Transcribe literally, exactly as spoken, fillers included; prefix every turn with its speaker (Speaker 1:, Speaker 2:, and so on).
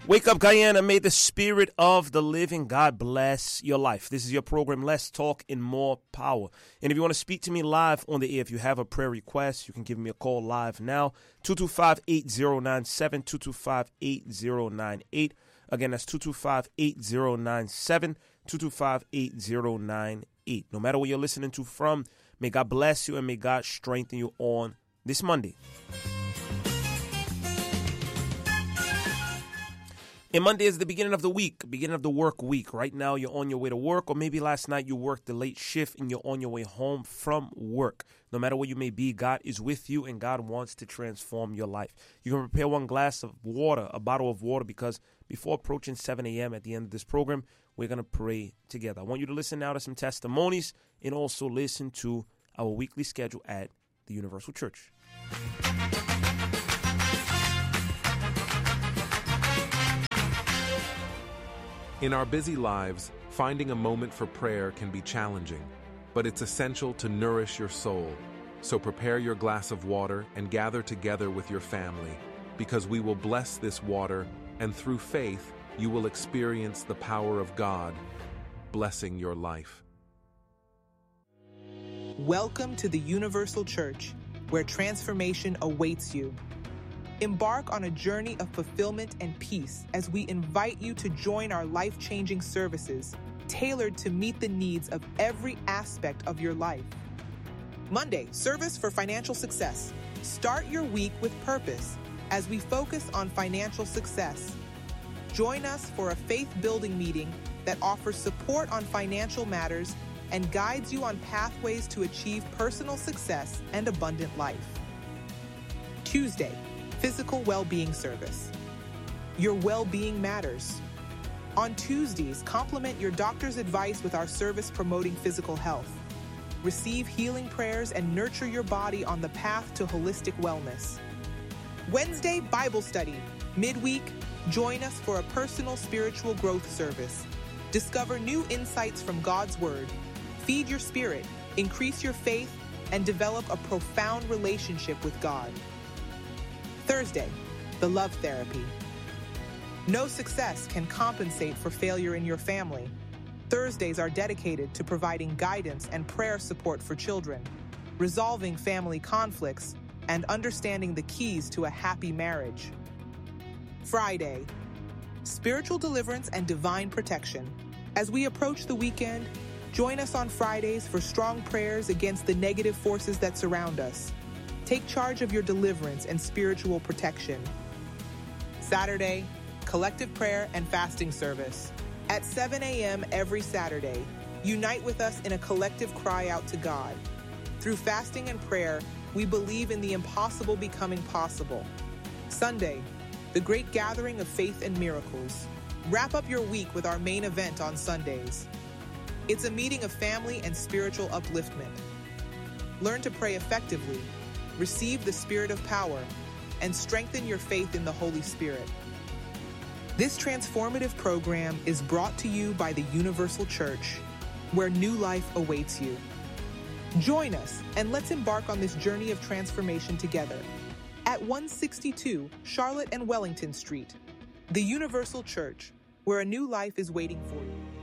Speaker 1: Wake up, Guyana. May the spirit of the living God bless your life. This is your program, Let's Talk in More Power. And if you want to speak to me live on the air, if you have a prayer request, you can give me a call live now, two two five, eight zero nine seven, two two five, eight zero nine eight. Again, that's two two five, eight zero nine seven, two two five, eight zero nine eight. No matter where you're listening to from, may God bless you and may God strengthen you on this Monday. And Monday is the beginning of the week, beginning of the work week. Right now, you're on your way to work, or maybe last night you worked the late shift and you're on your way home from work. No matter where you may be, God is with you and God wants to transform your life. You can prepare one glass of water, a bottle of water, because before approaching seven a.m. at the end of this program, we're going to pray together. I want you to listen now to some testimonies and also listen to our weekly schedule at the Universal Church.
Speaker 2: In our busy lives, finding a moment for prayer can be challenging, but it's essential to nourish your soul. So prepare your glass of water and gather together with your family, because we will bless this water, and through faith, you will experience the power of God, blessing your life.
Speaker 3: Welcome to the Universal Church, where transformation awaits you. Embark on a journey of fulfillment and peace as we invite you to join our life-changing services, tailored to meet the needs of every aspect of your life. Monday, service for financial success. Start your week with purpose as we focus on financial success. Join us for a faith-building meeting that offers support on financial matters and guides you on pathways to achieve personal success and abundant life. Tuesday, physical well-being service. Your well-being matters. On Tuesdays, complement your doctor's advice with our service promoting physical health. Receive healing prayers and nurture your body on the path to holistic wellness. Wednesday, Bible study. Midweek, join us for a personal spiritual growth service. Discover new insights from God's Word. Feed your spirit, increase your faith, and develop a profound relationship with God. Thursday, the love therapy. No success can compensate for failure in your family. Thursdays are dedicated to providing guidance and prayer support for children, resolving family conflicts, and understanding the keys to a happy marriage. Friday, spiritual deliverance and divine protection. As we approach the weekend, join us on Fridays for strong prayers against the negative forces that surround us. Take charge of your deliverance and spiritual protection. Saturday, collective prayer and fasting service. At seven a.m. every Saturday, unite with us in a collective cry out to God. Through fasting and prayer, we believe in the impossible becoming possible. Sunday, the great gathering of faith and miracles. Wrap up your week with our main event on Sundays. It's a meeting of family and spiritual upliftment. Learn to pray effectively, receive the spirit of power, and strengthen your faith in the Holy Spirit. This transformative program is brought to you by the Universal Church, where new life awaits you. Join us and let's embark on this journey of transformation together. At one sixty-two Charlotte and Wellington Street, the Universal Church, where a new life is waiting for you.